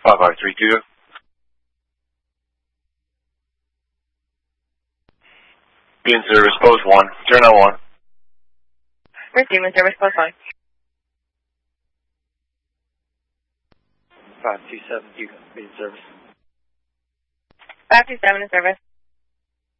5532. Be in service, post 1. Turn on 1. Receiving service, post 1. 527, you can be in service. 527 in service.